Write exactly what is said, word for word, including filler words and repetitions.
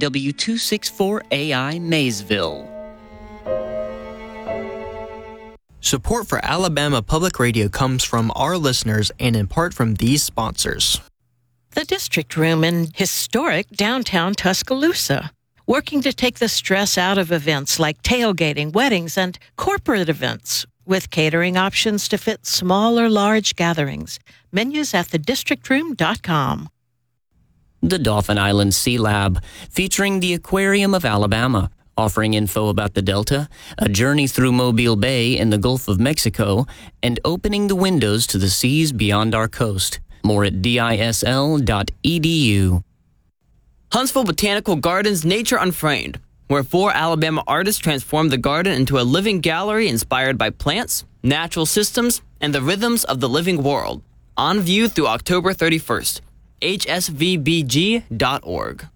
W two sixty-four A I Maysville. Support for Alabama Public Radio comes from our listeners and in part from these sponsors. The District Room in historic downtown Tuscaloosa, working to take the stress out of events like tailgating, weddings, and corporate events, with catering options to fit small or large gatherings. Menus at the district room dot com. The Dauphin Island Sea Lab, featuring the Aquarium of Alabama, offering info about the Delta, a journey through Mobile Bay in the Gulf of Mexico, and opening the windows to the seas beyond our coast. More at D I S L dot E D U. Huntsville Botanical Gardens Nature Unframed, where four Alabama artists transformed the garden into a living gallery inspired by plants, natural systems, and the rhythms of the living world. On view through October thirty-first. H S V B G dot org.